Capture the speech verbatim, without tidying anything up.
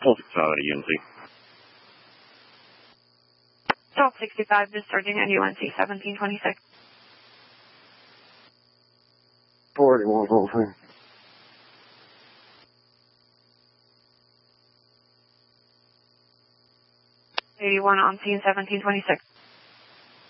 Solid U N C. Stop sixty-five, discharging at U N C seventeen twenty-six. forty-one, hopefully. eighty-one on scene, seventeen twenty-six.